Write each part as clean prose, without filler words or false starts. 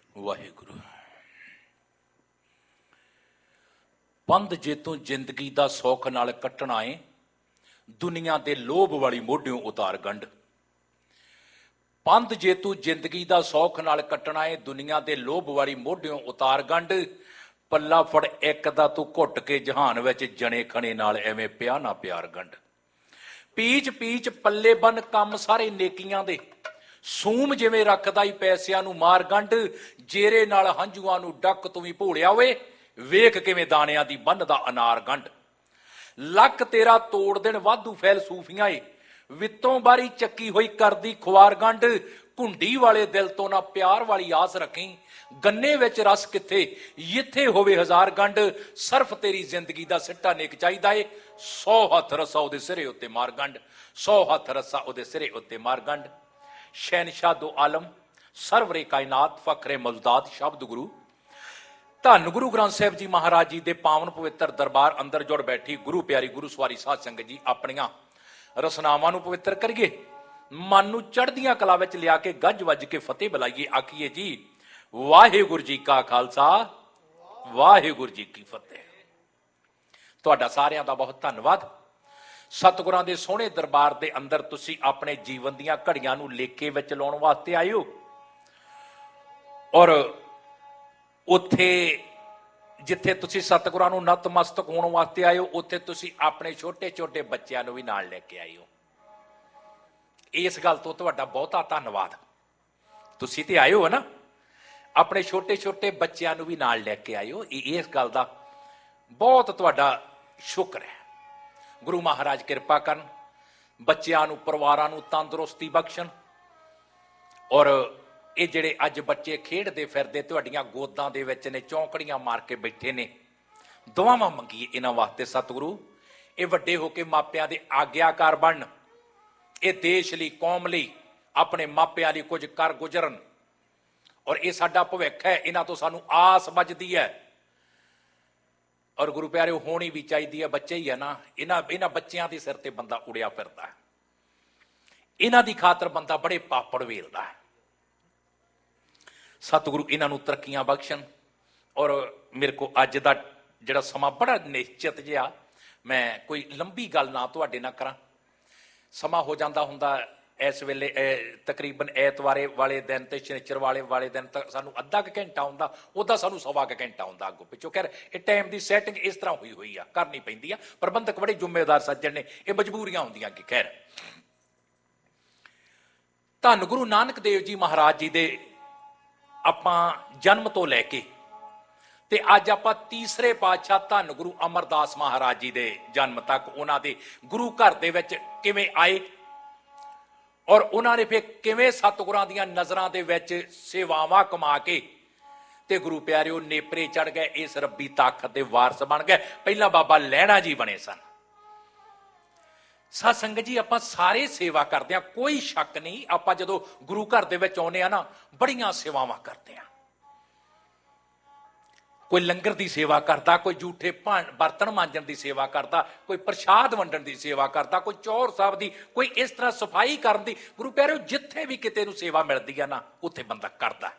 ਵਾਹਿਗੁਰੂ। ਪੰਧ ਜੇ ਤੂੰ ਜ਼ਿੰਦਗੀ ਦਾ ਸੌਖ ਨਾਲ ਕੱਟਣਾ ਏ, ਦੁਨੀਆ ਦੇ ਲੋਭ ਵਾਲੀ ਮੋਢਿਓਂ ਉਤਾਰ ਗੰਢ। ਪੰਧ ਜੇ ਤੂੰ ਜ਼ਿੰਦਗੀ ਦਾ ਸੌਖ ਨਾਲ ਕੱਟਣਾ ਏ, ਦੁਨੀਆ ਦੇ ਲੋਭ ਵਾਲੀ ਮੋਢਿਓਂ ਉਤਾਰ ਗੰਢ। ਪੱਲਾ ਫੜ ਇੱਕ ਦਾ ਤੂੰ ਘੁੱਟ ਕੇ ਜਹਾਨ ਵਿੱਚ ਜਣੇ ਖਣੇ ਨਾਲ ਐਵੇਂ ਪਿਆ ਨਾ ਪਿਆਰ ਗੰਢ। ਪੀਚ ਪੀਚ ਪੱਲੇ ਬੰਨ ਕੰਮ ਸਾਰੇ ਨੇਕੀਆਂ ਦੇ, ਸੂਮ ਜਿਵੇਂ ਰੱਖਦਾ ਈ ਪੈਸਿਆਂ ਨੂੰ ਮਾਰ ਗੰਢ। ਜੇਰੇ ਨਾਲ ਹੰਝੂਆਂ ਨੂੰ ਡੱਕ ਤੂੰ ਵੀ ਭੋਲਿਆ ਓਏ, ਵੇਖ ਕਿਵੇਂ ਦਾਣਿਆਂ ਦੀ ਬੰਨਦਾ ਅਨਾਰ ਗੰਢ। ਲੱਕ ਤੇਰਾ ਤੋੜ ਦੇਣ ਵਾਧੂ ਫੈਲ ਸੂਫੀਆਂ ਏ, ਵਿਤੋਂ ਬਾਰੀ ਚੱਕੀ ਹੋਈ ਕਰਦੀ ਖੁਆਰ ਗੰਢ। ਘੁੰਡੀ ਵਾਲੇ ਦਿਲ ਤੋਂ ਨਾ ਪਿਆਰ ਵਾਲੀ ਆਸ ਰੱਖੀ, ਗੰਨੇ ਵਿੱਚ ਰਸ ਕਿੱਥੇ ਜਿੱਥੇ ਹੋਵੇ ਹਜ਼ਾਰ ਗੰਢ। ਸਿਰਫ ਤੇਰੀ ਜ਼ਿੰਦਗੀ ਦਾ ਸਿੱਟਾ ਨੇਕ ਚਾਹੀਦਾ ਏ, 100 ਹੱਥ ਰੱਸਾ ਉਹਦੇ ਸਿਰੇ ਉੱਤੇ ਮਾਰ ਗੰਢ। 100 ਹੱਥ ਰੱਸਾ ਉਹਦੇ ਸਿਰੇ ਉੱਤੇ ਮਾਰ ਗੰਢ। ਸ਼ਹਿਨਸ਼ਾਹ ਦੋ ਆਲਮ ਸਰਵਰੇ ਕਾਇਨਾਤ ਫਖਰੇ ਮੌਜੂਦਾਤ ਸ਼ਬਦ ਗੁਰੂ। ਧੰਨ ਗੁਰੂ ਗ੍ਰੰਥ ਸਾਹਿਬ ਜੀ ਮਹਾਰਾਜ ਜੀ ਦੇ ਪਾਵਨ ਪਵਿੱਤਰ ਦਰਬਾਰ ਅੰਦਰ ਜੁੜ ਬੈਠੀ ਗੁਰੂ ਪਿਆਰੀ ਗੁਰੂ ਸਵਾਰੀ ਸਾਧ ਸੰਗਤ ਜੀ, ਆਪਣੀਆਂ ਰਸਨਾਵਾਂ ਨੂੰ ਪਵਿੱਤਰ ਕਰੀਏ, ਮਨ ਨੂੰ ਚੜ੍ਹਦੀਆਂ ਕਲਾ ਵਿੱਚ ਲਿਆ ਕੇ ਗੱਜ ਵੱਜ ਕੇ ਫਤਿਹ ਬੁਲਾਈਏ। ਆਖੀਏ ਜੀ ਵਾਹਿਗੁਰੂ ਜੀ ਕਾ ਖਾਲਸਾ, ਵਾਹਿਗੁਰੂ ਜੀ ਕੀ ਫਤਿਹ। ਤੁਹਾਡਾ ਸਾਰਿਆਂ ਦਾ ਬਹੁਤ ਧੰਨਵਾਦ। ਸਤਿਗੁਰਾਂ ਦੇ ਸੋਹਣੇ ਦਰਬਾਰ ਦੇ ਅੰਦਰ ਤੁਸੀਂ ਆਪਣੇ ਜੀਵਨ ਦੀਆਂ ਘੜੀਆਂ ਨੂੰ ਲੇਖੇ ਵਿੱਚ ਲਾਉਣ ਵਾਸਤੇ ਆਏ ਹੋ, ਔਰ ਉੱਥੇ ਜਿੱਥੇ ਤੁਸੀਂ ਸਤਿਗੁਰਾਂ ਨੂੰ ਨਤਮਸਤਕ ਹੋਣ ਵਾਸਤੇ ਆਏ ਹੋ, ਉੱਥੇ ਤੁਸੀਂ ਆਪਣੇ ਛੋਟੇ ਛੋਟੇ ਬੱਚਿਆਂ ਨੂੰ ਵੀ ਨਾਲ ਲੈ ਕੇ ਆਏ ਹੋ। ਇਸ ਗੱਲ ਤੋਂ ਤੁਹਾਡਾ ਬਹੁਤਾ ਧੰਨਵਾਦ। ਤੁਸੀਂ ਤੇ ਆਏ ਹੋ ਨਾ, ਆਪਣੇ ਛੋਟੇ ਛੋਟੇ ਬੱਚਿਆਂ ਨੂੰ ਵੀ ਨਾਲ ਲੈ ਕੇ ਆਏ ਹੋ, ਇਸ ਗੱਲ ਦਾ ਬਹੁਤ ਤੁਹਾਡਾ ਸ਼ੁਕਰ ਹੈ। ਗੁਰੂ ਮਹਾਰਾਜ ਕਿਰਪਾ ਕਰਨ, ਬੱਚਿਆਂ ਨੂੰ ਪਰਿਵਾਰਾਂ ਨੂੰ ਤੰਦਰੁਸਤੀ ਬਖਸ਼ਣ। ਔਰ ਇਹ ਜਿਹੜੇ ਅੱਜ ਬੱਚੇ ਖੇਡਦੇ ਫਿਰਦੇ ਤੁਹਾਡੀਆਂ ਗੋਦਾਂ ਦੇ ਵਿੱਚ ਨੇ, ਚੌਂਕੜੀਆਂ ਮਾਰ ਕੇ ਬੈਠੇ ਨੇ, ਦੁਆਵਾਂ ਮੰਗੀਏ ਇਹਨਾਂ ਵਾਸਤੇ ਸਤਿਗੁਰੂ, ਇਹ ਵੱਡੇ ਹੋ ਕੇ ਮਾਪਿਆਂ ਦੇ ਆਗਿਆਕਾਰ ਬਣਨ, ਇਹ ਦੇਸ਼ ਲਈ ਕੌਮ ਲਈ ਆਪਣੇ ਮਾਪਿਆਂ ਲਈ ਕੁਝ ਕਰ ਗੁਜ਼ਰਨ। ਔਰ ਇਹ ਸਾਡਾ ਭਵਿੱਖ ਹੈ, ਇਹਨਾਂ ਤੋਂ ਸਾਨੂੰ ਆਸ ਵੱਜਦੀ ਹੈ। ਔਰ ਗੁਰੂ ਪਿਆਰਿਓ ਹੋਣੀ ਵੀ ਚਾਹੀਦੀ ਹੈ, ਬੱਚੇ ਹੀ ਹੈ ਨਾ, ਇਹਨਾਂ ਬੱਚਿਆਂ ਦੇ ਸਿਰ ਤੇ ਬੰਦਾ ਉੜਿਆ ਫਿਰਦਾ ਹੈ, ਇਹਨਾਂ ਦੀ ਖਾਤਰ ਬੰਦਾ ਬੜੇ ਪਾਪੜ ਵੇਲਦਾ ਹੈ। ਸਤਿਗੁਰੂ ਇਹਨਾਂ ਨੂੰ ਤਰੱਕੀਆਂ ਬਖਸ਼ਣ। ਔਰ ਮੇਰੇ ਕੋਲ ਅੱਜ ਦਾ ਜਿਹੜਾ ਸਮਾਂ ਬੜਾ ਨਿਸ਼ਚਿਤ ਜਿਹਾ, ਮੈਂ ਕੋਈ ਲੰਬੀ ਗੱਲ ਨਾ ਤੁਹਾਡੇ ਨਾਲ ਕਰਾਂ। ਸਮਾਂ ਹੋ ਜਾਂਦਾ ਹੁੰਦਾ ਇਸ ਵੇਲੇ ਤਕਰੀਬਨ ਐਤਵਾਰੇ ਵਾਲੇ ਦਿਨ ਤੇ ਸ਼ਨੀਚਰ ਵਾਲੇ ਦਿਨ ਤੱਕ ਸਾਨੂੰ ਅੱਧਾ ਕੁ ਘੰਟਾ ਹੁੰਦਾ, ਉਹਦਾ ਸਾਨੂੰ ਸਵਾ ਕੁ ਘੰਟਾ ਹੁੰਦਾ ਅੱਗੋਂ ਪਿੱਛੋਂ। ਖੈਰ ਇਹ ਟਾਈਮ ਦੀ ਸੈਟਿੰਗ ਇਸ ਤਰ੍ਹਾਂ ਹੋਈ ਆ, ਕਰਨੀ ਪੈਂਦੀ ਆ। ਪ੍ਰਬੰਧਕ ਬੜੇ ਜ਼ਿੰਮੇਵਾਰ ਸੱਜਣ ਨੇ, ਇਹ ਮਜਬੂਰੀਆਂ ਹੁੰਦੀਆਂ ਕਿ ਖੈਰ। ਧੰਨ ਗੁਰੂ ਨਾਨਕ ਦੇਵ ਜੀ ਮਹਾਰਾਜ ਜੀ ਦੇ ਆਪਾਂ ਜਨਮ ਤੋਂ ਲੈ ਕੇ ਤੇ ਅੱਜ ਆਪਾਂ ਤੀਸਰੇ ਪਾਤਸ਼ਾਹ ਧੰਨ ਗੁਰੂ ਅਮਰਦਾਸ ਮਹਾਰਾਜ ਜੀ ਦੇ ਜਨਮ ਤੱਕ, ਉਹਨਾਂ ਦੇ ਗੁਰੂ ਘਰ ਦੇ ਵਿੱਚ ਕਿਵੇਂ ਆਏ, ਔਰ ਉਹਨਾਂ ਨੇ ਫਿਰ ਕਿਵੇਂ ਸਤਿਗੁਰਾਂ ਦੀਆਂ ਨਜ਼ਰਾਂ ਦੇ ਵਿੱਚ ਸੇਵਾਵਾਂ ਕਮਾ ਕੇ ਤੇ ਗੁਰੂ ਪਿਆਰਿਓ ਨੇਪਰੇ ਚੜ ਗਏ, ਇਸ ਰੱਬੀ ਤਾਕਤ ਦੇ ਵਾਰਸ ਬਣ ਗਏ। ਪਹਿਲਾਂ ਬਾਬਾ ਲਹਿਣਾ ਜੀ ਬਣੇ ਸਨ। ਸਾਧ ਸੰਗਤ ਜੀ, ਆਪਾਂ ਸਾਰੇ ਸੇਵਾ ਕਰਦੇ ਹਾਂ, ਕੋਈ ਸ਼ੱਕ ਨਹੀਂ। ਆਪਾਂ ਜਦੋਂ ਗੁਰੂ ਘਰ ਦੇ ਵਿੱਚ ਆਉਂਦੇ ਆ ਨਾ, ਬੜੀਆਂ ਸੇਵਾਵਾਂ ਕਰਦੇ ਆ। ਕੋਈ ਲੰਗਰ ਦੀ ਸੇਵਾ ਕਰਦਾ, ਕੋਈ ਜੂਠੇ ਬਰਤਨ ਮਾਂਜਣ ਦੀ ਸੇਵਾ ਕਰਦਾ, ਕੋਈ ਪ੍ਰਸ਼ਾਦ ਵੰਡਣ ਦੀ ਸੇਵਾ ਕਰਦਾ, ਕੋਈ ਚੌਰ ਸਾਹਿਬ ਦੀ, ਕੋਈ ਇਸ ਤਰ੍ਹਾਂ ਸਫਾਈ ਕਰਨ ਦੀ। ਗੁਰੂ ਪਿਆਰਿਓ ਜਿੱਥੇ ਵੀ ਕਿਤੇ ਨੂੰ ਸੇਵਾ ਮਿਲਦੀ ਆ ਨਾ, ਉੱਥੇ ਬੰਦਾ ਕਰਦਾ।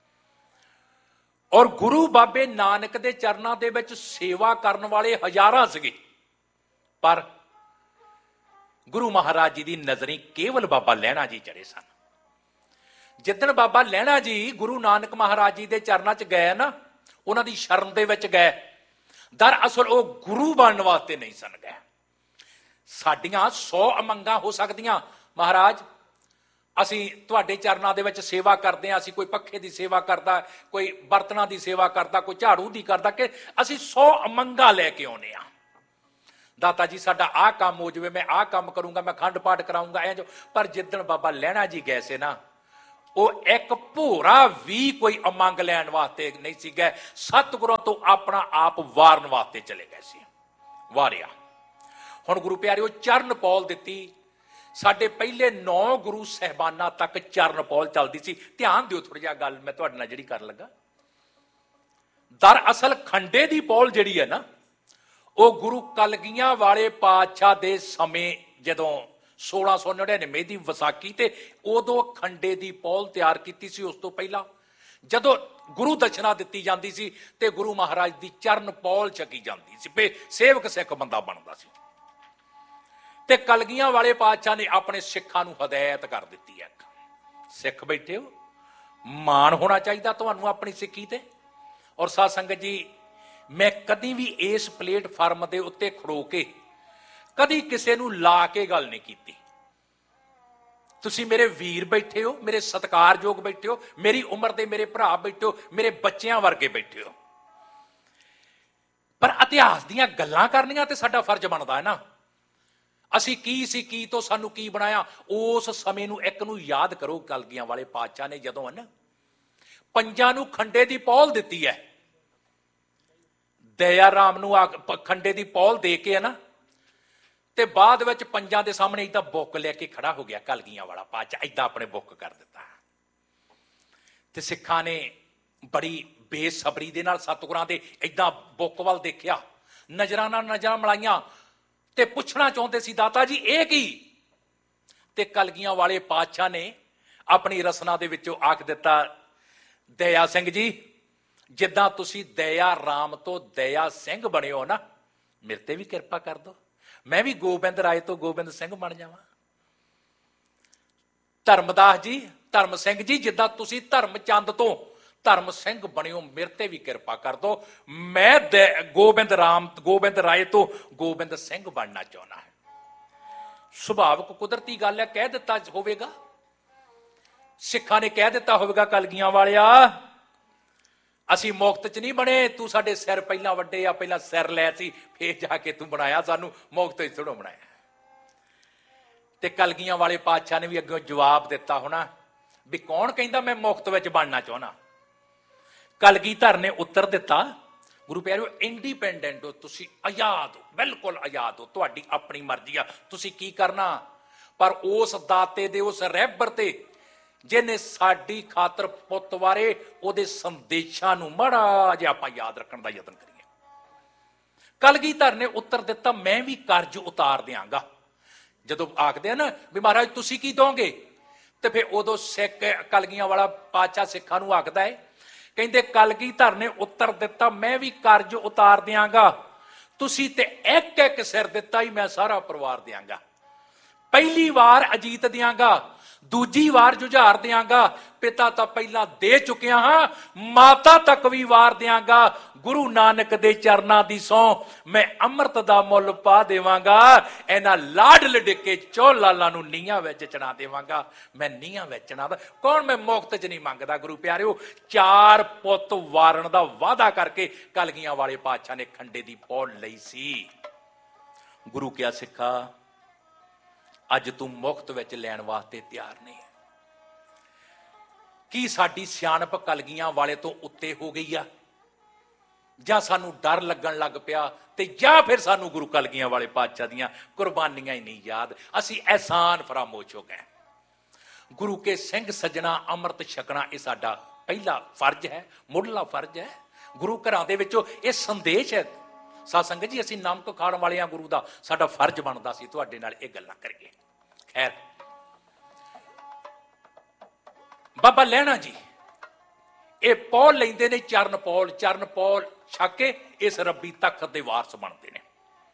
ਔਰ ਗੁਰੂ ਬਾਬੇ ਨਾਨਕ ਦੇ ਚਰਨਾਂ ਦੇ ਵਿੱਚ ਸੇਵਾ ਕਰਨ ਵਾਲੇ ਹਜ਼ਾਰਾਂ ਸੀਗੇ, ਪਰ ਗੁਰੂ ਮਹਾਰਾਜ ਜੀ ਦੀ ਨਜ਼ਰੀ ਕੇਵਲ ਬਾਬਾ ਲਹਿਣਾ ਜੀ ਚੜੇ ਸਨ। ਜਿੱਦਣ ਬਾਬਾ ਲਹਿਣਾ ਜੀ ਗੁਰੂ ਨਾਨਕ ਮਹਾਰਾਜ ਜੀ ਦੇ ਚਰਨਾਂ 'ਚ ਗਏ ਨਾ, ਉਹਨਾਂ ਦੀ ਸ਼ਰਨ ਦੇ ਵਿੱਚ ਗਏ, ਦਰਅਸਲ ਉਹ ਗੁਰੂ ਬਣਨ ਵਾਸਤੇ ਨਹੀਂ ਸਨ ਗਏ। ਸਾਡੀਆਂ 100 ਅਮੰਗਾਂ ਹੋ ਸਕਦੀਆਂ, ਮਹਾਰਾਜ ਅਸੀਂ ਤੁਹਾਡੇ ਚਰਨਾਂ ਦੇ ਵਿੱਚ ਸੇਵਾ ਕਰਦੇ ਹਾਂ, ਅਸੀਂ ਕੋਈ ਪੱਖੇ ਦੀ ਸੇਵਾ ਕਰਦਾ, ਕੋਈ ਬਰਤਨਾਂ ਦੀ ਸੇਵਾ ਕਰਦਾ, ਕੋਈ ਝਾੜੂ ਦੀ ਕਰਦਾ, ਕਿ ਅਸੀਂ 100 ਅਮੰਗਾਂ ਲੈ ਕੇ ਆਉਂਦੇ ਹਾਂ। ਦਾਤਾ ਜੀ ਸਾਡਾ ਆਹ ਕੰਮ ਹੋ ਜਾਵੇ, ਮੈਂ ਆਹ ਕੰਮ ਕਰੂੰਗਾ, ਮੈਂ ਅਖੰਡ ਪਾਠ ਕਰਾਊਂਗਾ, ਐਂ ਜੋ। ਪਰ ਜਿੱਦਣ ਬਾਬਾ ਲਹਿਣਾ ਜੀ ਗਏ ਸੀ ਨਾ, ਉਹ ਇੱਕ ਭੋਰਾ ਵੀ ਕੋਈ ਅਮੰਗ ਲੈਣ ਵਾਸਤੇ ਨਹੀਂ ਸੀ ਗਏ, ਸਤਿਗੁਰਾਂ ਤੋਂ ਆਪਣਾ ਆਪ ਵਾਰਨ ਵਾਸਤੇ ਚਲੇ ਗਏ ਸੀ। ਵਾਰਿਆ। ਹੁਣ ਗੁਰੂ ਪਿਆਰਿਓ ਚਰਨ ਪੌਲ ਦਿੱਤੀ, ਸਾਡੇ ਪਹਿਲੇ 9 ਗੁਰੂ ਸਾਹਿਬਾਨਾਂ ਤੱਕ ਚਰਨ ਪੌਲ ਚੱਲਦੀ ਸੀ। ਧਿਆਨ ਦਿਓ ਥੋੜੀ ਜਿਹਾ ਗੱਲ ਮੈਂ ਤੁਹਾਡੇ ਨਾਲ ਜਿਹੜੀ ਕਰਨ ਲੱਗਾ। ਦਰਅਸਲ ਖੰਡੇ ਦੀ ਪੌਲ ਜਿਹੜੀ ਹੈ ਨਾ, ਉਹ ਗੁਰੂ ਕਲਗੀਆਂ ਵਾਲੇ ਪਾਤਸ਼ਾਹ ਦੇ ਸਮੇਂ ਜਦੋਂ 1699 ਦੀ ਵਿਸਾਖੀ ਤੇ ਉਦੋਂ ਖੰਡੇ ਦੀ ਪੌਲ ਤਿਆਰ ਕੀਤੀ ਸੀ। ਉਸ ਤੋਂ ਪਹਿਲਾਂ ਜਦੋਂ ਗੁਰੂ ਦਸ਼ਨਾ ਦਿੱਤੀ ਜਾਂਦੀ ਸੀ ਤੇ ਗੁਰੂ ਮਹਾਰਾਜ ਦੀ ਚਰਨ ਪੌਲ ਛਕੀ ਜਾਂਦੀ ਸੀ, ਸੇਵਕ ਸਿੱਖ ਬੰਦਾ ਬਣਦਾ ਸੀ। ਤੇ ਕਲਗੀਆਂ ਵਾਲੇ ਪਾਤਸ਼ਾਹ ਨੇ ਆਪਣੇ ਸਿੱਖਾਂ ਨੂੰ ਹਦਾਇਤ ਕਰ ਦਿੱਤੀ ਹੈ, ਸਿੱਖ ਬੈਠੇ ਹੋ, ਮਾਣ ਹੋਣਾ ਚਾਹੀਦਾ ਤੁਹਾਨੂੰ ਆਪਣੀ ਸਿੱਖੀ ਤੇ। ਔਰ ਸਾਧ ਸੰਗਤ ਜੀ, ਮੈਂ ਕਦੀ ਵੀ ਇਸ ਪਲੇਟਫਾਰਮ ਦੇ ਉੱਤੇ ਖੜੋ ਕੇ ਕਦੀ ਕਿਸੇ ਨੂੰ ਲਾ ਕੇ ਗੱਲ ਨਹੀਂ ਕੀਤੀ। ਤੁਸੀਂ ਮੇਰੇ ਵੀਰ ਬੈਠੇ ਹੋ, ਮੇਰੇ ਸਤਿਕਾਰਯੋਗ ਬੈਠੇ ਹੋ, ਮੇਰੀ ਉਮਰ ਦੇ ਮੇਰੇ ਭਰਾ ਬੈਠੇ ਹੋ, ਮੇਰੇ ਬੱਚਿਆਂ ਵਰਗੇ ਬੈਠੇ ਹੋ, ਪਰ ਇਤਿਹਾਸ ਦੀਆਂ ਗੱਲਾਂ ਕਰਨੀਆਂ ਤੇ ਸਾਡਾ ਫਰਜ਼ ਬਣਦਾ ਹੈ ਨਾ। ਅਸੀਂ ਕੀ ਸੀ, ਕੀ ਤੋਂ ਸਾਨੂੰ ਕੀ ਬਣਾਇਆ, ਉਸ ਸਮੇਂ ਨੂੰ ਇੱਕ ਨੂੰ ਯਾਦ ਕਰੋ। ਕਲਗੀਆਂ ਵਾਲੇ ਪਾਤਸ਼ਾਹ ਨੇ ਜਦੋਂ ਹਨ ਪੰਜਾਂ ਨੂੰ ਖੰਡੇ ਦੀ ਪੌਲ ਦਿੱਤੀ ਹੈ, ਦਇਆ ਰਾਮ ਨੂੰ ਖੰਡੇ ਦੀ ਪੌਲ ਦੇ ਕੇ ਹੈ ਨਾ, ਤੇ ਬਾਅਦ ਵਿੱਚ ਪੰਜਾਂ ਦੇ ਸਾਹਮਣੇ ਏਦਾਂ ਬੁੱਕ ਲੈ ਕੇ ਖੜਾ ਹੋ ਗਿਆ ਕਲਗੀਆਂ ਵਾਲਾ ਪਾਤਸ਼ਾਹ, ਏਦਾਂ ਆਪਣੇ ਬੁੱਕ ਕਰ ਦਿੱਤਾ। ਤੇ ਸਿੱਖਾਂ ਨੇ ਬੜੀ ਬੇਸਬਰੀ ਦੇ ਨਾਲ ਸਤਿਗੁਰਾਂ ਦੇ ਏਦਾਂ ਬੁੱਕ ਵੱਲ ਦੇਖਿਆ, ਨਜ਼ਰਾਂ ਨਾਲ ਨਜ਼ਰਾਂ ਮਿਲਾਈਆਂ ਤੇ ਪੁੱਛਣਾ ਚਾਹੁੰਦੇ ਸੀ, ਦਾਤਾ ਜੀ ਇਹ ਕੀ? ਤੇ ਕਲਗੀਆਂ ਵਾਲੇ ਪਾਤਸ਼ਾਹ ਨੇ ਆਪਣੀ ਰਸਨਾ ਦੇ ਵਿੱਚੋਂ ਆਖ ਦਿੱਤਾ, ਦਇਆ ਸਿੰਘ ਜੀ, ਜਿੱਦਾਂ ਤੁਸੀਂ ਦਇਆ ਰਾਮ ਤੋਂ ਦਇਆ ਸਿੰਘ ਬਣੇ ਹੋ ਨਾ, ਮੇਰੇ ਤੇ ਵੀ ਕਿਰਪਾ ਕਰ ਦਿਓ, ਮੈਂ ਵੀ ਗੋਬਿੰਦ ਰਾਏ ਤੋਂ ਗੋਬਿੰਦ ਸਿੰਘ ਬਣ ਜਾਵਾਂ। ਧਰਮਦਾਸ ਜੀ, ਧਰਮ ਸਿੰਘ ਜੀ, ਜਿੱਦਾਂ ਤੁਸੀਂ ਧਰਮ ਚੰਦ ਤੋਂ ਧਰਮ ਸਿੰਘ ਬਣਿਓ, ਮੇਰੇ ਤੇ ਵੀ ਕਿਰਪਾ ਕਰ ਦੋ, ਮੈਂ ਗੋਬਿੰਦ ਰਾਏ ਤੋਂ ਗੋਬਿੰਦ ਸਿੰਘ ਬਣਨਾ ਚਾਹੁੰਦਾ ਹੈ। ਸੁਭਾਵਿਕ ਕੁਦਰਤੀ ਗੱਲ ਹੈ, ਕਹਿ ਦਿੱਤਾ ਹੋਵੇਗਾ, ਸਿੱਖਾਂ ਨੇ ਕਹਿ ਦਿੱਤਾ ਹੋਵੇਗਾ, ਕਲਗੀਆਂ ਵਾਲਿਆ ਅਸੀਂ ਮੁਕਤ ਚ ਨਹੀਂ ਬਣੇ, ਤੂੰ ਸਾਡੇ ਸਿਰ ਪਹਿਲਾਂ ਵੱਡੇ ਆ, ਪਹਿਲਾਂ ਸਿਰ ਲੈ ਸੀ ਫੇਰ ਜਾ ਕੇ ਤੂੰ ਬਣਾਇਆ ਸਾਨੂੰ, ਮੁਕਤ ਚ ਥੋੜ੍ਹਾ ਬਣਾਇਆ। ਤੇ ਕਲਗੀਆਂ ਵਾਲੇ ਪਾਤਸ਼ਾਹ ਨੇ ਵੀ ਅੱਗੇ ਜਵਾਬ ਦਿੱਤਾ ਹੋਣਾ ਵੀ ਕੌਣ ਕਹਿੰਦਾ ਮੈਂ ਮੁਕਤ ਵਿੱਚ ਬਣਨਾ ਚਾਹੁੰਦਾ। ਕਲਗੀਧਰ ਨੇ ਉੱਤਰ ਦਿੱਤਾ, ਗੁਰੂ ਪਿਆਰਿਓ ਇੰਡੀਪੈਂਡੈਂਟ ਹੋ ਤੁਸੀਂ, ਆਜ਼ਾਦ ਹੋ, ਬਿਲਕੁਲ ਆਜ਼ਾਦ ਹੋ, ਤੁਹਾਡੀ ਆਪਣੀ ਮਰਜ਼ੀ ਆ ਤੁਸੀਂ ਕੀ ਕਰਨਾ, ਪਰ ਉਸ ਦਾਤੇ ਦੇ ਉਸ ਰਹਿਬਰ ਤੇ ਜਿਹਨੇ ਸਾਡੀ ਖਾਤਰ ਪੁੱਤ ਵਾਰੇ, ਉਹਦੇ ਸੰਦੇਸ਼ਾਂ ਨੂੰ ਮਾੜਾ ਜਿਹਾ ਆਪਾਂ ਯਾਦ ਰੱਖਣ ਦਾ ਯਤਨ ਕਰੀਏ। ਕਲਗੀਧਰ ਨੇ ਉੱਤਰ ਦਿੱਤਾ, ਮੈਂ ਵੀ ਕਰਜ਼ ਉਤਾਰ ਦਿਆਂਗਾ। ਜਦੋਂ ਆਖਦੇ ਆ ਨਾ ਵੀ ਮਹਾਰਾਜ ਤੁਸੀਂ ਕੀ ਦੋਗੇ, ਤੇ ਫਿਰ ਉਦੋਂ ਸਿੱਖ ਕਲਗੀਆਂ ਵਾਲਾ ਪਾਤਸ਼ਾਹ ਸਿੱਖਾਂ ਨੂੰ ਆਖਦਾ ਹੈ, ਕਹਿੰਦੇ ਕਲਗੀਧਰ ਨੇ ਉੱਤਰ ਦਿੱਤਾ, ਮੈਂ ਵੀ ਕਰਜ਼ ਉਤਾਰ ਦਿਆਂਗਾ, ਤੁਸੀਂ ਤੇ ਇੱਕ ਇੱਕ ਸਿਰ ਦਿੱਤਾ ਹੀ ਮੈਂ ਸਾਰਾ ਪਰਿਵਾਰ ਦਿਆਂਗਾ। ਪਹਿਲੀ ਵਾਰ ਅਜੀਤ ਦਿਆਂਗਾ, ਦੂਜੀ ਵਾਰ ਜੁਝਾਰ ਦਿਆਂਗਾ, ਪਿਤਾ ਤਾਂ ਪਹਿਲਾਂ ਦੇ ਚੁੱਕਿਆ ਹਾਂ, ਮਾਤਾ ਤੱਕ ਵੀ ਵਾਰ ਦਿਆਂਗਾ, ਗੁਰੂ ਨਾਨਕ ਦੇ ਚਰਨਾਂ ਦੀ ਸਹੁੰ ਮੈਂ ਅੰਮ੍ਰਿਤ ਦਾ ਮੁੱਲ ਪਾ ਦੇਵਾਂਗਾ, ਇਹਨਾਂ ਲਾਡ ਲਡਿੱਕੇ ਚੋ ਲਾਲਾਂ ਨੂੰ ਨੀਹਾਂ ਵਿੱਚ ਚਣਾ ਦੇਵਾਂਗਾ। ਮੈਂ ਨੀਹਾਂ ਵਿੱਚ ਚਣਾ ਕੌਣ, ਮੈਂ ਮੁਕਤ ਚ ਨਹੀਂ ਮੰਗਦਾ। ਗੁਰੂ ਪਿਆਰਿਓ 4 ਪੁੱਤ ਵਾਰਨ ਦਾ ਵਾਅਦਾ ਕਰਕੇ ਕਲਗੀਆਂ ਵਾਲੇ ਪਾਤਸ਼ਾਹ ਨੇ ਖੰਡੇ ਦੀ ਪੌਲ ਲਈ ਸੀ। ਗੁਰੂ ਕਿਹਾ, ਸਿੱਖਾ ਅੱਜ ਤੂੰ ਮੁਕਤ ਵਿੱਚ ਲੈਣ ਵਾਸਤੇ ਤਿਆਰ ਨਹੀਂ ਹੈ। ਕੀ ਸਾਡੀ ਸਿਆਣਪ ਕਲਗੀਆਂ ਵਾਲੇ ਤੋਂ ਉੱਤੇ ਹੋ ਗਈ ਆ, ਜਾਂ ਸਾਨੂੰ ਡਰ ਲੱਗਣ ਲੱਗ ਪਿਆ, ਤੇ ਜਾਂ ਫਿਰ ਸਾਨੂੰ ਗੁਰੂ ਕਲਗੀਆਂ ਵਾਲੇ ਪਾਤਸ਼ਾਹ ਦੀਆਂ ਕੁਰਬਾਨੀਆਂ ਹੀ ਨਹੀਂ ਯਾਦ, ਅਸੀਂ ਅਹਿਸਾਨ ਫਰਾਮੋਸ਼ ਹੋ ਗਏ। ਗੁਰੂ ਕੇ ਸਿੰਘ ਸੱਜਣਾ, ਅੰਮ੍ਰਿਤ ਛਕਣਾ ਇਹ ਸਾਡਾ ਪਹਿਲਾ ਫਰਜ਼ ਹੈ, ਮੁੱਢਲਾ ਫਰਜ਼ ਹੈ। ਗੁਰੂ ਘਰਾਂ ਦੇ ਵਿੱਚੋਂ ਇਹ ਸੰਦੇਸ਼ ਹੈ। ਸਾਧ ਸੰਗਤ ਜੀ, ਅਸੀਂ ਨਮਕ ਖਾਣ ਵਾਲੇ ਆ, ਗੁਰੂ ਦਾ ਸਾਡਾ ਫਰਜ਼ ਬਣਦਾ ਸੀ ਤੁਹਾਡੇ ਨਾਲ ਇਹ ਗੱਲਾਂ ਕਰੀਏ। ਖੈਰ, ਬਾਬਾ ਲਹਿਣਾ ਜੀ ਇਹ ਪੌਲ ਲੈਂਦੇ ਨੇ, ਚਰਨ ਪੌਲ ਛਕ ਕੇ ਇਸ ਰੱਬੀ ਤਖਤ ਦੇ ਵਾਰਸ ਬਣਦੇ ਨੇ।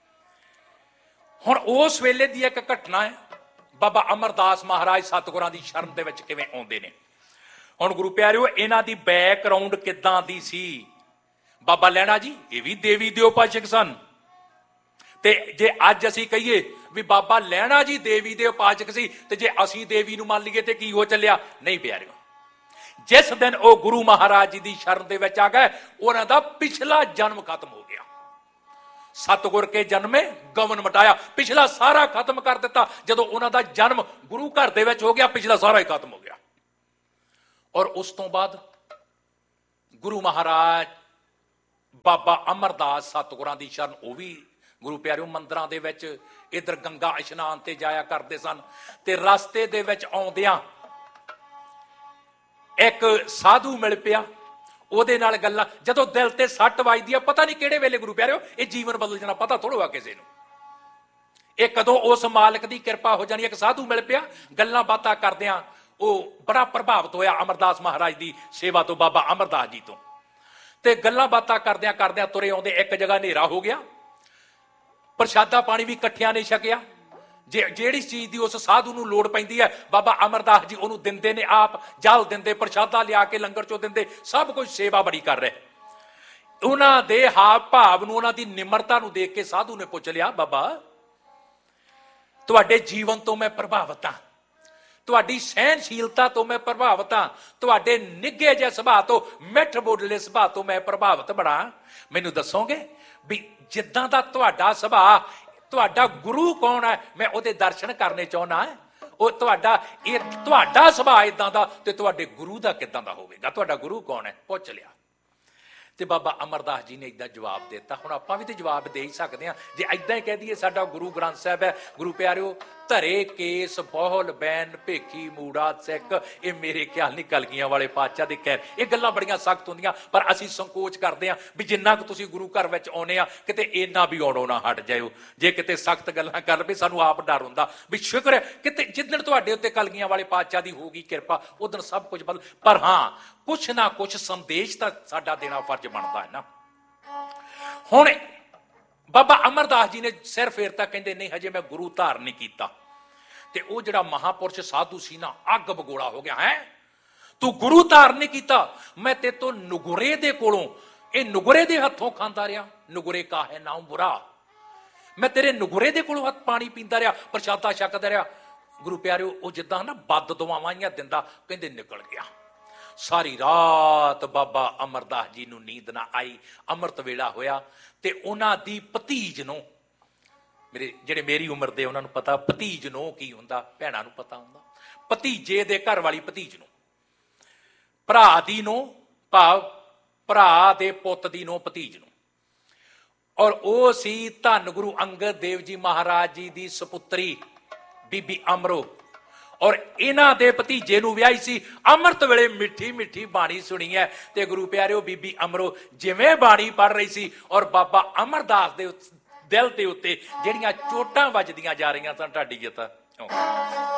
ਹੁਣ ਉਸ ਵੇਲੇ ਦੀ ਇੱਕ ਘਟਨਾ ਹੈ, ਬਾਬਾ ਅਮਰਦਾਸ ਮਹਾਰਾਜ ਸਤਿਗੁਰਾਂ ਦੀ ਸ਼ਰਨ ਦੇ ਵਿੱਚ ਕਿਵੇਂ ਆਉਂਦੇ ਨੇ। ਹੁਣ ਗੁਰੂ ਪਿਆਰਿਓ, ਇਹਨਾਂ ਦੀ ਬੈਕਗਰਾਉਂਡ ਕਿੱਦਾਂ ਦੀ ਸੀ? ਬਾਬਾ ਲਹਿਣਾ ਜੀ ਇਹ ਵੀ ਦੇਵੀ ਦੇ ਉਪਾਸ਼ਕ ਸਨ, ਤੇ ਜੇ ਅੱਜ ਅਸੀਂ ਕਹੀਏ ਵੀ ਬਾਬਾ ਲਹਿਣਾ ਜੀ ਦੇਵੀ ਦੇ ਉਪਾਸ਼ਕ ਸੀ, ਤੇ ਜੇ ਅਸੀਂ ਦੇਵੀ ਨੂੰ ਮੰਨ ਲਈਏ ਤੇ ਕੀ ਹੋ ਚੱਲਿਆ? ਨਹੀਂ ਪਿਆਰਿਓ, ਜਿਸ ਦਿਨ ਉਹ ਗੁਰੂ ਮਹਾਰਾਜ ਜੀ ਦੀ ਸ਼ਰਨ ਦੇ ਵਿੱਚ ਆ ਗਏ, ਉਹਨਾਂ ਦਾ ਪਿਛਲਾ ਜਨਮ ਖਤਮ ਹੋ ਗਿਆ। ਸਤਿਗੁਰ ਕੇ ਜਨਮੇ ਗਵਨ ਮਟਾਇਆ, ਪਿਛਲਾ ਸਾਰਾ ਖਤਮ ਕਰ ਦਿੱਤਾ। ਜਦੋਂ ਉਹਨਾਂ ਦਾ ਜਨਮ ਗੁਰੂ ਘਰ ਦੇ ਵਿੱਚ ਹੋ ਗਿਆ, ਪਿਛਲਾ ਸਾਰਾ ਹੀ ਖਤਮ ਹੋ ਗਿਆ। ਔਰ ਉਸ ਤੋਂ ਬਾਅਦ ਗੁਰੂ ਮਹਾਰਾਜ ਬਾਬਾ ਅਮਰਦਾਸ ਸਤਿਗੁਰਾਂ ਦੀ ਸ਼ਰਨ, ਉਹ ਵੀ ਗੁਰੂ ਪਿਆਰਿਓ ਮੰਦਰਾਂ ਦੇ ਵਿੱਚ ਇਧਰ ਗੰਗਾ ਇਸ਼ਨਾਨ ਤੇ ਜਾਇਆ ਕਰਦੇ ਸਨ। ਤੇ ਰਸਤੇ ਦੇ ਵਿੱਚ ਆਉਂਦਿਆਂ ਇੱਕ ਸਾਧੂ ਮਿਲ ਪਿਆ, ਉਹਦੇ ਨਾਲ ਗੱਲਾਂ, ਜਦੋਂ ਦਿਲ ਤੇ ਸੱਟ ਵੱਜਦੀ ਆ, ਪਤਾ ਨਹੀਂ ਕਿਹੜੇ ਵੇਲੇ ਗੁਰੂ ਪਿਆਰਿਓ ਇਹ ਜੀਵਨ ਬਦਲ ਜਾਣਾ, ਪਤਾ ਥੋੜ੍ਹਾ ਕਿਸੇ ਨੂੰ ਇਹ ਕਦੋਂ ਉਸ ਮਾਲਕ ਦੀ ਕਿਰਪਾ ਹੋ ਜਾਣੀ। ਇੱਕ ਸਾਧੂ ਮਿਲ ਪਿਆ, ਗੱਲਾਂ ਬਾਤਾਂ ਕਰਦਿਆਂ ਉਹ ਬੜਾ ਪ੍ਰਭਾਵਿਤ ਹੋਇਆ ਅਮਰਦਾਸ ਮਹਾਰਾਜ ਦੀ ਸੇਵਾ ਤੋਂ, ਬਾਬਾ ਅਮਰਦਾਸ ਜੀ ਤੋਂ। ਤੇ ਗੱਲਾਂ ਬਾਤਾਂ ਕਰਦਿਆਂ ਕਰਦਿਆਂ ਤੁਰੇ ਆਉਂਦੇ ਇੱਕ ਜਗ੍ਹਾ ਹਨੇਰਾ ਹੋ ਗਿਆ, ਪ੍ਰਸ਼ਾਦਾ ਪਾਣੀ ਵੀ ਇਕੱਠਿਆਂ ਨੇ ਛਕਿਆ। ਜਿਹੜੀ ਚੀਜ਼ ਦੀ ਉਸ ਸਾਧੂ ਨੂੰ ਲੋੜ ਪੈਂਦੀ ਹੈ ਬਾਬਾ ਅਮਰਦਾਸ ਜੀ ਉਹਨੂੰ ਦਿੰਦੇ ਨੇ, ਆਪ ਜਲ ਦਿੰਦੇ, ਪ੍ਰਸ਼ਾਦਾ ਲਿਆ ਕੇ ਲੰਗਰ ਚੋਂ ਦਿੰਦੇ, ਸਭ ਕੁਝ ਸੇਵਾ ਬੜੀ ਕਰ ਰਹੇ। ਉਹਨਾਂ ਦੇ ਹਾਵ ਭਾਵ ਨੂੰ, ਉਹਨਾਂ ਦੀ ਨਿਮਰਤਾ ਨੂੰ ਦੇਖ ਕੇ ਸਾਧੂ ਨੇ ਪੁੱਛ ਲਿਆ, ਬਾਬਾ ਤੁਹਾਡੇ ਜੀਵਨ ਤੋਂ ਮੈਂ ਪ੍ਰਭਾਵਿਤ ਹਾਂ, ਤੁਹਾਡੀ ਸਹਿਨਸ਼ੀਲਤਾ ਤੋਂ ਮੈਂ ਪ੍ਰਭਾਵਿਤ ਹਾਂ, ਤੁਹਾਡੇ ਨਿੱਘੇ ਜਿਹੇ ਸੁਭਾਅ ਤੋਂ, ਮਿੱਠ ਬੋਲਲੇ ਸੁਭਾਅ ਤੋਂ ਮੈਂ ਪ੍ਰਭਾਵਿਤ ਬੜਾ। ਮੈਨੂੰ ਦੱਸੋਗੇ ਵੀ ਜਿੱਦਾਂ ਦਾ ਤੁਹਾਡਾ ਸੁਭਾਅ, ਤੁਹਾਡਾ ਗੁਰੂ ਕੌਣ ਹੈ? ਮੈਂ ਉਹਦੇ ਦਰਸ਼ਨ ਕਰਨੇ ਚਾਹੁੰਦਾ। ਉਹ ਤੁਹਾਡਾ ਸੁਭਾਅ ਇਦਾਂ ਦਾ ਤੇ ਤੁਹਾਡੇ ਗੁਰੂ ਦਾ ਕਿਦਾਂ ਦਾ ਹੋਵੇਗਾ? ਤੁਹਾਡਾ ਗੁਰੂ ਕੌਣ ਹੈ? ਪੁੱਛ ਲਿਆ। ਤੇ ਬਾਬਾ ਅਮਰਦਾਸ ਜੀ ਨੇ ਇਦਾਂ ਜਵਾਬ ਦਿੱਤਾ। ਹੁਣ ਆਪਾਂ ਵੀ ਤੇ ਜਵਾਬ ਦੇ ਹੀ ਸਕਦੇ ਹਾਂ ਜੇ ਇਦਾਂ ਹੀ ਕਹਿ ਦਈਏ ਸਾਡਾ ਗੁਰੂ ਗ੍ਰੰਥ ਸਾਹਿਬ ਹੈ। ਗੁਰੂ ਪਿਆਰਿਓ, ਧਰੇ ਕੇਸ ਬਹੁਲ ਬੈਨ ਭੇਖੀ ਮੂੜਾ ਸਿੱਖ, ਇਹ ਮੇਰੇ ਖਿਆਲ ਨਹੀਂ ਕਲਗੀਆਂ ਵਾਲੇ ਪਾਤਸ਼ਾਹ ਦੇ ਕਹਿ। ਇਹ ਗੱਲਾਂ ਬੜੀਆਂ ਸਖਤ ਹੁੰਦੀਆਂ, ਪਰ ਅਸੀਂ ਸੰਕੋਚ ਕਰਦੇ ਹਾਂ ਵੀ ਜਿੰਨਾ ਕੁ ਤੁਸੀਂ ਗੁਰੂ ਘਰ ਵਿੱਚ ਆਉਨੇ ਆ ਕਿਤੇ ਇੰਨਾ ਵੀ ਆਉਣੋਂ ਨਾ ਹਟ ਜਾਇਓ। ਜੇ ਕਿਤੇ ਸਖਤ ਗੱਲਾਂ ਕਰ ਲਵੇ ਸਾਨੂੰ ਆਪ ਡਰ ਹੁੰਦਾ ਵੀ ਸ਼ੁਕਰ ਹੈ ਕਿਤੇ ਜਿੱਦਣ ਤੁਹਾਡੇ ਉੱਤੇ ਕਲਗੀਆਂ ਵਾਲੇ ਪਾਤਸ਼ਾਹ ਦੀ ਹੋਊਗੀ ਕਿਰਪਾ, ਉਦੋਂ ਸਭ ਕੁਝ ਬਦਲ। ਪਰ ਹਾਂ, ਕੁਛ ਨਾ ਕੁਛ ਸੰਦੇਸ਼ ਤਾਂ ਸਾਡਾ ਦੇਣਾ ਫਰਜ਼ ਬਣਦਾ ਹੈ ਨਾ। ਹੁਣ ਬਾਬਾ ਅਮਰਦਾਸ ਜੀ ਨੇ ਸਿਰ ਫੇਰਤਾ, ਕਹਿੰਦੇ ਨਹੀਂ ਹਜੇ ਮੈਂ ਗੁਰੂ ਧਾਰਨ ਨਹੀਂ ਕੀਤਾ। ਤੇ ਉਹ ਜਿਹੜਾ ਮਹਾਪੁਰਸ਼ ਸਾਧੂ ਸੀ ਨਾ, ਅੱਗ ਬਗੋਲਾ ਹੋ ਗਿਆ। ਹੈ ਤੂੰ ਗੁਰੂ ਧਾਰਨ ਨਹੀਂ ਕੀਤਾ? ਮੈਂ ਤੇ ਤੋਂ ਨੁਗਰੇ ਦੇ ਕੋਲੋਂ, ਇਹ ਨੁਗਰੇ ਦੇ ਹੱਥੋਂ ਖਾਂਦਾ ਰਿਹਾ। ਨੁਗਰੇ ਕਾ ਹੈ ਨਾਮ ਬੁਰਾ, ਮੈਂ ਤੇਰੇ ਨੁਗਰੇ ਦੇ ਕੋਲੋਂ ਹੱਥ ਪਾਣੀ ਪੀਂਦਾ ਰਿਹਾ, ਪ੍ਰਸ਼ਾਦਾ ਛਕਦਾ ਰਿਹਾ। ਗੁਰੂ ਪਿਆਰਿਓ, ਉਹ ਜਿੱਦਾਂ ਨਾ ਬਦ ਦੁਆਵਾਂ ਜਿਹੀਆਂ ਦਿੰਦਾ, ਕਹਿੰਦੇ ਨਿਕਲ ਗਿਆ। ਸਾਰੀ ਰਾਤ ਬਾਬਾ ਅਮਰਦਾਸ ਜੀ ਨੂੰ ਨੀਂਦ ਨਾ ਆਈ। ਅੰਮ੍ਰਿਤ ਵੇਲਾ ਹੋਇਆ ਤੇ ਉਹਨਾਂ ਦੀ ਭਤੀਜ ਨੂੰ, ਜਿਹੜੇ ਮੇਰੀ ਉਮਰ ਦੇ ਉਹਨਾਂ ਨੂੰ ਪਤਾ ਭਤੀਜ ਨੂੰ ਕੀ ਹੁੰਦਾ, ਭੈਣਾਂ ਨੂੰ ਪਤਾ ਹੁੰਦਾ। ਭਤੀਜੇ ਦੇ ਘਰ ਵਾਲੀ ਭਤੀਜ ਨੂੰ, ਭਰਾ ਦੀ ਨੂੰ, ਭਾਵ ਭਰਾ ਦੇ ਪੁੱਤ ਦੀ ਨੂੰ ਭਤੀਜ ਨੂੰ। ਔਰ ਉਹ ਸੀ ਧੰਨ ਗੁਰੂ ਅੰਗਦ ਦੇਵ ਜੀ ਮਹਾਰਾਜ ਜੀ ਦੀ ਸਪੁੱਤਰੀ ਬੀਬੀ ਅਮਰੋ। ਔਰ ਇਹਨਾਂ ਦੇ ਭਤੀਜੇ ਨੂੰ ਵਿਆਹੀ ਸੀ। ਅੰਮ੍ਰਿਤ ਵੇਲੇ ਮਿੱਠੀ ਮਿੱਠੀ ਬਾਣੀ ਸੁਣੀ ਹੈ। ਤੇ ਗੁਰੂ ਪਿਆਰਿਓ, ਬੀਬੀ ਅਮਰੋ ਜਿਵੇਂ ਬਾਣੀ ਪੜ੍ਹ ਰਹੀ ਸੀ ਔਰ ਬਾਬਾ ਅਮਰਦਾਸ ਦੇ ਦਿਲ ਦੇ ਉੱਤੇ ਜਿਹੜੀਆਂ ਚੋਟਾਂ ਵੱਜਦੀਆਂ ਜਾ ਰਹੀਆਂ ਸਨ, ਢਾਡੀ ਜਿੱਤ